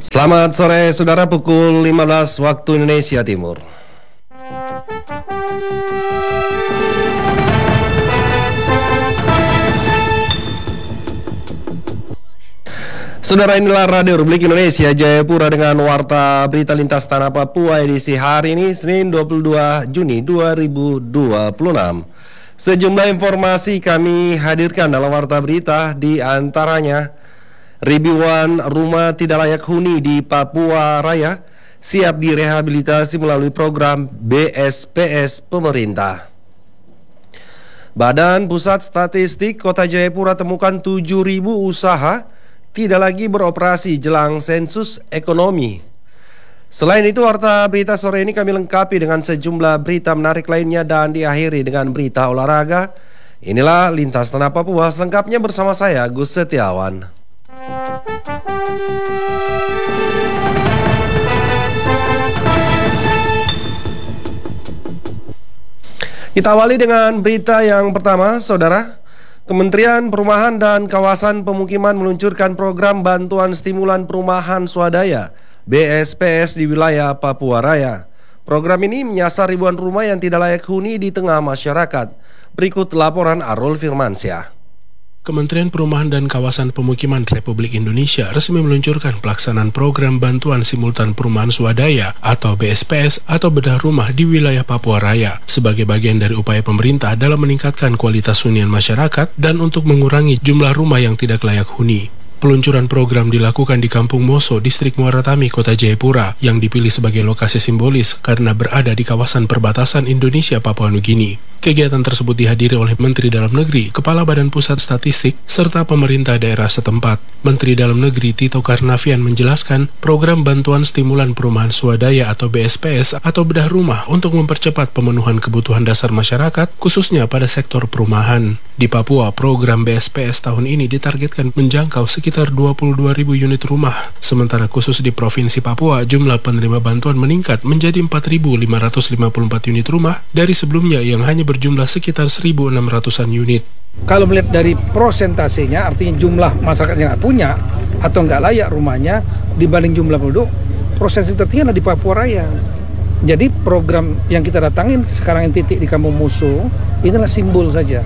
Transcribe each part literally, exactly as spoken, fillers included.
Selamat sore saudara, pukul lima belas waktu Indonesia Timur. Saudara, inilah Radio Republik Indonesia Jayapura dengan warta berita lintas tanah Papua edisi hari ini Senin dua puluh dua Juni dua ribu dua puluh enam. Sejumlah informasi kami hadirkan dalam warta berita, di antaranya ribuan rumah tidak layak huni di Papua Raya siap direhabilitasi melalui program B S P S pemerintah. Badan Pusat Statistik Kota Jayapura temukan tujuh ribu usaha tidak lagi beroperasi jelang sensus ekonomi. Selain itu, warta berita sore ini kami lengkapi dengan sejumlah berita menarik lainnya dan diakhiri dengan berita olahraga. Inilah Lintas Tanah Papua selengkapnya bersama saya, Gus Setiawan. Kita awali dengan berita yang pertama, saudara. Kementerian Perumahan dan Kawasan Pemukiman meluncurkan program bantuan stimulan perumahan swadaya B S P S di wilayah Papua Raya. Program ini menyasar ribuan rumah yang tidak layak huni di tengah masyarakat. Berikut laporan Arul Firmansyah. Kementerian Perumahan dan Kawasan Pemukiman Republik Indonesia resmi meluncurkan pelaksanaan program bantuan simultan perumahan swadaya atau B S P S atau bedah rumah di wilayah Papua Raya sebagai bagian dari upaya pemerintah dalam meningkatkan kualitas hunian masyarakat dan untuk mengurangi jumlah rumah yang tidak layak huni. Peluncuran program dilakukan di Kampung Moso, Distrik Muara Tami, Kota Jayapura, yang dipilih sebagai lokasi simbolis karena berada di kawasan perbatasan Indonesia Papua Nugini. Kegiatan tersebut dihadiri oleh Menteri Dalam Negeri, Kepala Badan Pusat Statistik, serta pemerintah daerah setempat. Menteri Dalam Negeri Tito Karnavian menjelaskan program bantuan stimulan perumahan swadaya atau B S P S atau bedah rumah untuk mempercepat pemenuhan kebutuhan dasar masyarakat, khususnya pada sektor perumahan. Di Papua, program B S P S tahun ini ditargetkan menjangkau sekitar dua puluh dua ribu unit rumah. Sementara khusus di Provinsi Papua, jumlah penerima bantuan meningkat menjadi empat ribu lima ratus lima puluh empat unit rumah dari sebelumnya yang hanya berjumlah sekitar seribu enam ratusan unit. Kalau melihat dari prosentasenya, artinya jumlah masyarakat yang nggak punya atau nggak layak rumahnya dibanding jumlah penduduk, prosentase tertinggi ada di Papua Raya. Jadi program yang kita datangin sekarang yang titik di Kampung Musuh, ini adalah simbol saja.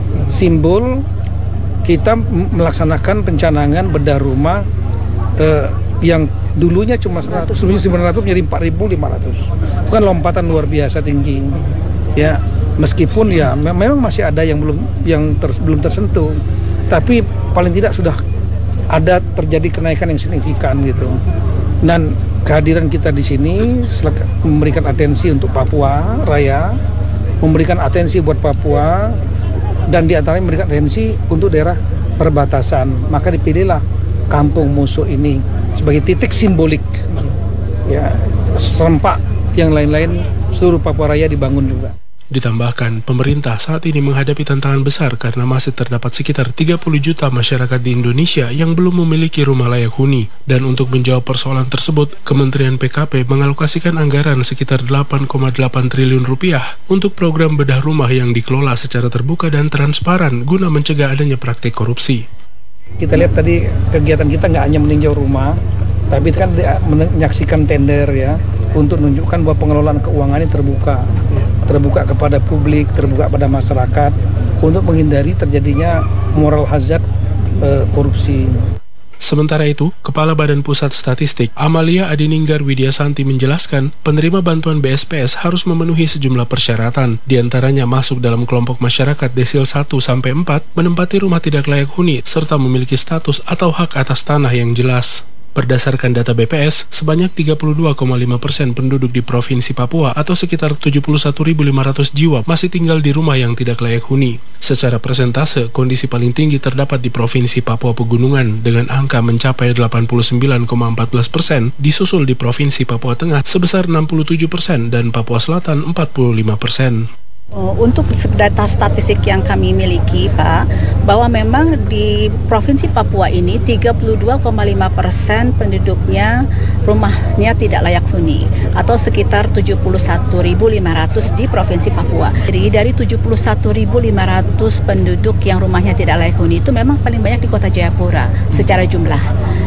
Simbol kita melaksanakan pencanangan bedah rumah eh, yang dulunya cuma seratus, sembilan ratus menjadi empat ribu lima ratus. Bukan lompatan luar biasa tinggi. Ya, meskipun ya memang masih ada yang belum yang ter, belum tersentuh, tapi paling tidak sudah ada terjadi kenaikan yang signifikan gitu. Dan kehadiran kita di sini memberikan atensi untuk Papua Raya, memberikan atensi buat Papua, dan di antaranya memberikan atensi untuk daerah perbatasan. Maka dipilihlah Kampung Musuh ini sebagai titik simbolik. Ya, serempak yang lain-lain seluruh Papua Raya dibangun juga. Ditambahkan, pemerintah saat ini menghadapi tantangan besar karena masih terdapat sekitar tiga puluh juta masyarakat di Indonesia yang belum memiliki rumah layak huni. Dan untuk menjawab persoalan tersebut, Kementerian P K P mengalokasikan anggaran sekitar delapan koma delapan triliun rupiah untuk program bedah rumah yang dikelola secara terbuka dan transparan guna mencegah adanya praktik korupsi. Kita lihat tadi kegiatan kita nggak hanya meninjau rumah, tapi kan menyaksikan tender ya, untuk menunjukkan bahwa pengelolaan keuangan ini terbuka. terbuka kepada publik, terbuka pada masyarakat untuk menghindari terjadinya moral hazard e, korupsi. Sementara itu, Kepala Badan Pusat Statistik Amalia Adininggar Widyasanti menjelaskan penerima bantuan B S P S harus memenuhi sejumlah persyaratan, diantaranya masuk dalam kelompok masyarakat desil satu sampai empat, menempati rumah tidak layak huni, serta memiliki status atau hak atas tanah yang jelas. Berdasarkan data B P S, sebanyak tiga puluh dua koma lima persen penduduk di Provinsi Papua atau sekitar tujuh puluh satu ribu lima ratus jiwa masih tinggal di rumah yang tidak layak huni. Secara persentase, kondisi paling tinggi terdapat di Provinsi Papua Pegunungan dengan angka mencapai delapan puluh sembilan koma empat belas persen, disusul di Provinsi Papua Tengah sebesar enam puluh tujuh persen dan Papua Selatan empat puluh lima persen. Untuk data statistik yang kami miliki, Pak, bahwa memang di Provinsi Papua ini tiga puluh dua koma lima persen penduduknya rumahnya tidak layak huni atau sekitar tujuh puluh satu ribu lima ratus di Provinsi Papua. Jadi dari tujuh puluh satu ribu lima ratus penduduk yang rumahnya tidak layak huni itu memang paling banyak di Kota Jayapura secara jumlah.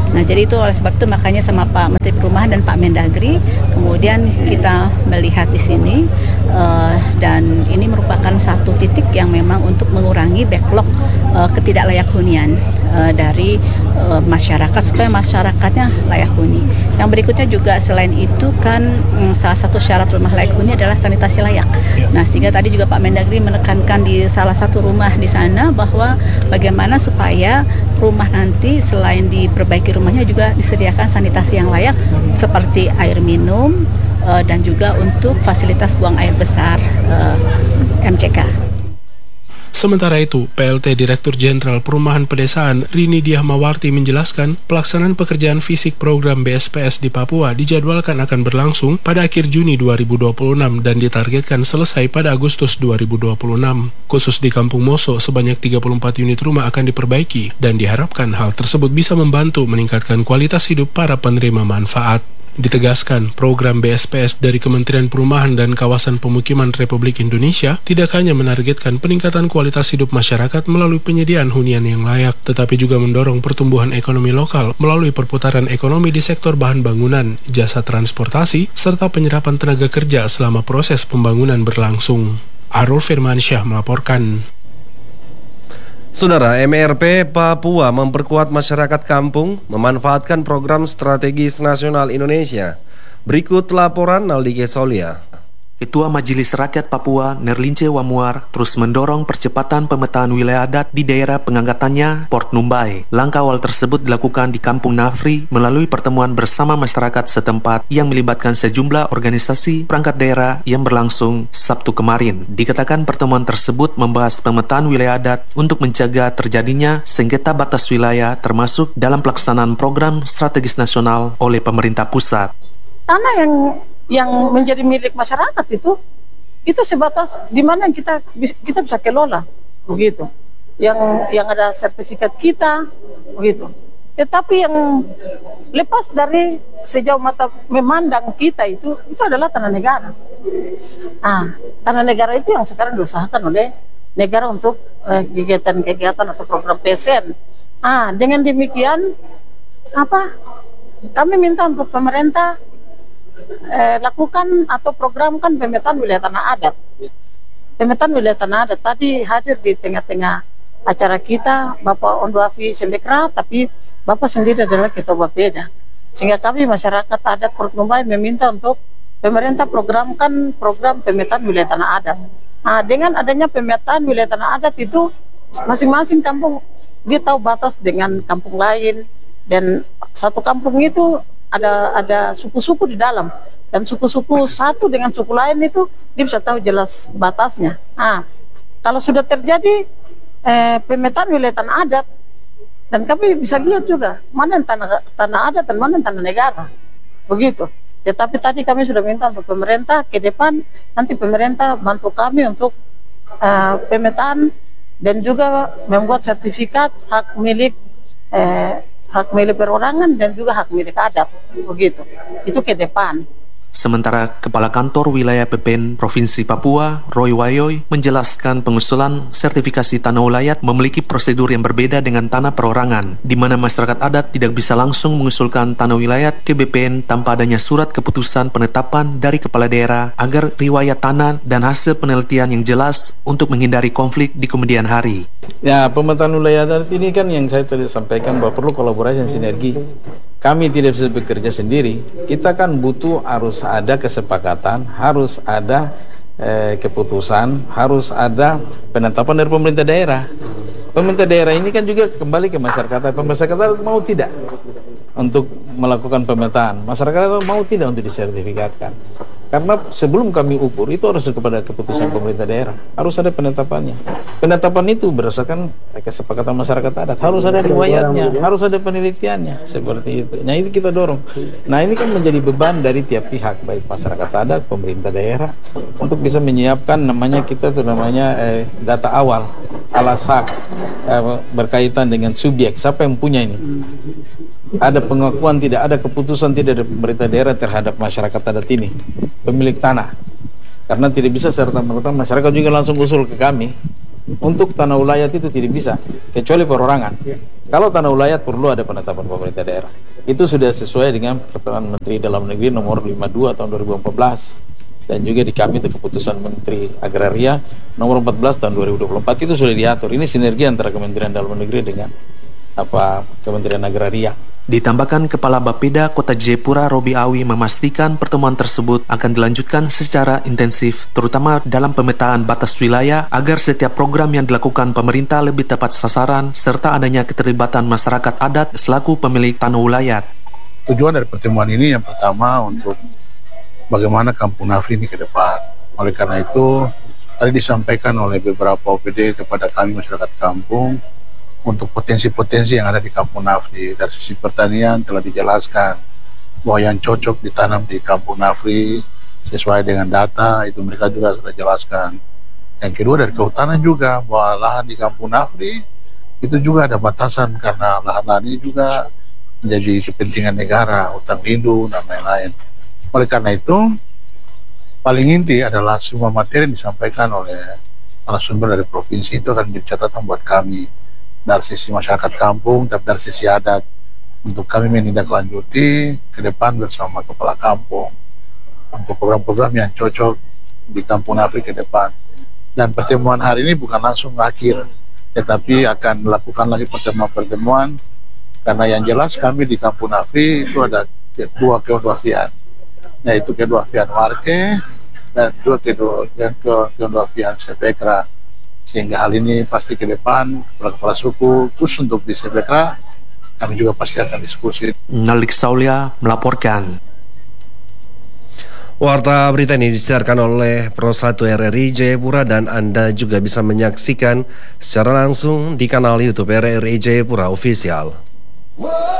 Nah, jadi itu oleh sebab itu makanya sama Pak Menteri Perumahan dan Pak Mendagri kemudian kita melihat di sini uh, dan ini merupakan satu titik yang memang untuk mengurangi backlog uh, ketidaklayak hunian uh, dari uh, masyarakat supaya masyarakatnya layak huni. Yang berikutnya juga selain itu kan um, salah satu syarat rumah layak huni adalah sanitasi layak. Nah, sehingga tadi juga Pak Mendagri menekankan di salah satu rumah di sana bahwa bagaimana supaya rumah nanti selain diperbaiki rumahnya juga disediakan sanitasi yang layak seperti air minum uh, dan juga untuk fasilitas buang air besar uh, M C K. Sementara itu, P L T Direktur Jenderal Perumahan Pedesaan Rini Diahmawarti menjelaskan pelaksanaan pekerjaan fisik program B S P S di Papua dijadwalkan akan berlangsung pada akhir Juni dua ribu dua puluh enam dan ditargetkan selesai pada Agustus dua ribu dua puluh enam. Khusus di Kampung Moso, sebanyak tiga puluh empat unit rumah akan diperbaiki dan diharapkan hal tersebut bisa membantu meningkatkan kualitas hidup para penerima manfaat. Ditegaskan, program B S P S dari Kementerian Perumahan dan Kawasan Pemukiman Republik Indonesia tidak hanya menargetkan peningkatan kualitas hidup masyarakat melalui penyediaan hunian yang layak, tetapi juga mendorong pertumbuhan ekonomi lokal melalui perputaran ekonomi di sektor bahan bangunan, jasa transportasi, serta penyerapan tenaga kerja selama proses pembangunan berlangsung. Arul Firmansyah melaporkan. Saudara, M R P Papua memperkuat masyarakat kampung memanfaatkan program strategis nasional Indonesia. Berikut laporan Naldike Solia. Ketua Majelis Rakyat Papua, Nerlince Wamuar, terus mendorong percepatan pemetaan wilayah adat di daerah pengangkatannya, Port Numbai. Langkah awal tersebut dilakukan di Kampung Nafri melalui pertemuan bersama masyarakat setempat yang melibatkan sejumlah organisasi perangkat daerah yang berlangsung Sabtu kemarin. Dikatakan pertemuan tersebut membahas pemetaan wilayah adat untuk mencegah terjadinya sengketa batas wilayah termasuk dalam pelaksanaan program strategis nasional oleh pemerintah pusat. Tanah yang yang menjadi milik masyarakat itu itu sebatas di mana kita kita bisa kelola begitu, yang yang ada sertifikat kita begitu. Tetapi yang lepas dari sejauh mata memandang kita itu itu adalah tanah negara. Ah, tanah negara itu yang sekarang diusahakan oleh negara untuk eh, kegiatan-kegiatan atau program P S N. Ah, dengan demikian apa? Kami minta untuk pemerintah Eh, lakukan atau programkan pemetaan wilayah tanah adat. Pemetaan wilayah tanah adat tadi hadir di tengah-tengah acara kita Bapak Ondoafi Sembekra, tapi Bapak sendiri adalah Ketua Bapeda. Sehingga kami masyarakat adat Port Numbai meminta untuk pemerintah programkan program pemetaan wilayah tanah adat. Nah, dengan adanya pemetaan wilayah tanah adat itu masing-masing kampung dia tahu batas dengan kampung lain, dan satu kampung itu ada ada suku-suku di dalam, dan suku-suku satu dengan suku lain itu dia bisa tahu jelas batasnya. Nah, kalau sudah terjadi eh, pemetaan wilayah tanah adat, dan kami bisa lihat juga mana yang tanah tanah adat dan mana yang tanah negara, begitu. Tetapi tadi kami sudah minta untuk pemerintah ke depan nanti pemerintah bantu kami untuk uh, pemetaan dan juga membuat sertifikat hak milik eh, hak milik perorangan dan juga hak milik adat, begitu. Itu ke depan. Sementara Kepala Kantor Wilayah P P N Provinsi Papua, Roy Wayoy, menjelaskan pengusulan sertifikasi tanah ulayat memiliki prosedur yang berbeda dengan tanah perorangan, di mana masyarakat adat tidak bisa langsung mengusulkan tanah wilayat ke B P N tanpa adanya surat keputusan penetapan dari kepala daerah agar riwayat tanah dan hasil penelitian yang jelas untuk menghindari konflik di kemudian hari. Ya, pemetaan wilayah adat ini kan yang saya tadi sampaikan bahwa perlu kolaborasi dan sinergi. Kami tidak bisa bekerja sendiri. Kita kan butuh harus ada kesepakatan, harus ada eh, keputusan, harus ada penetapan dari pemerintah daerah. Pemerintah daerah ini kan juga kembali ke masyarakat. Masyarakat mau tidak untuk melakukan pemetaan. Masyarakat mau tidak untuk disertifikatkan. Karena sebelum kami ukur itu harus kepada keputusan pemerintah daerah, harus ada penetapannya. Penetapan itu berdasarkan kesepakatan masyarakat adat, harus ada riwayatnya, harus ada penelitiannya, seperti itu. Nah, ini kita dorong. Nah, ini kan menjadi beban dari tiap pihak, baik masyarakat adat, pemerintah daerah, untuk bisa menyiapkan namanya kita tuh namanya eh, data awal, alas hak eh, berkaitan dengan subjek, siapa yang punya ini. Ada pengakuan, tidak ada keputusan, tidak ada pemerintah daerah terhadap masyarakat adat ini, pemilik tanah. Karena tidak bisa serta-merta masyarakat juga langsung usul ke kami untuk tanah ulayat, itu tidak bisa kecuali perorangan. Kalau tanah wilayah perlu ada penetapan pemerintah daerah. Itu sudah sesuai dengan Peraturan Menteri Dalam Negeri nomor lima puluh dua tahun dua ribu empat belas. Dan juga di kami itu keputusan Menteri Agraria nomor empat belas tahun dua ribu dua puluh empat itu sudah diatur. Ini sinergi antara Kementerian Dalam Negeri dengan apa Kementerian Agraria. Ditambahkan Kepala Bapeda Kota Jayapura Robi Awi memastikan pertemuan tersebut akan dilanjutkan secara intensif, terutama dalam pemetaan batas wilayah agar setiap program yang dilakukan pemerintah lebih tepat sasaran serta adanya keterlibatan masyarakat adat selaku pemilik tanah wilayah. Tujuan dari pertemuan ini yang pertama untuk bagaimana Kampung Nafri ini ke depan. Oleh karena itu, tadi disampaikan oleh beberapa O P D kepada kami masyarakat kampung untuk potensi-potensi yang ada di Kampung Nafri. Dari sisi pertanian telah dijelaskan bahwa yang cocok ditanam di Kampung Nafri sesuai dengan data itu mereka juga sudah jelaskan. Yang kedua dari kehutanan juga bahwa lahan di Kampung Nafri itu juga ada batasan karena lahan-lahan ini juga menjadi kepentingan negara, hutan lindung dan lain-lain. Oleh karena itu paling inti adalah semua materi yang disampaikan oleh narasumber dari provinsi itu akan menjadi catatan buat kami dari sisi masyarakat kampung, tapi dari sisi adat untuk kami menindaklanjuti ke depan bersama kepala kampung untuk program-program yang cocok di Kampung Nafri ke depan. Dan pertemuan hari ini bukan langsung akhir, tetapi akan melakukan lagi pertemuan-pertemuan karena yang jelas kami di Kampung Nafri itu ada dua keondoafian, yaitu keondoafian Warke dan dua keondoafian Sebekra. Sehingga hal ini pasti ke depan kepala-kepala suku khusus untuk di Sebekra kami juga pasti akan diskusi. Nalik Saulia melaporkan. Warta berita ini disiarkan oleh Pro satu R R I Jayapura dan Anda juga bisa menyaksikan secara langsung di kanal YouTube R R I Jayapura Official.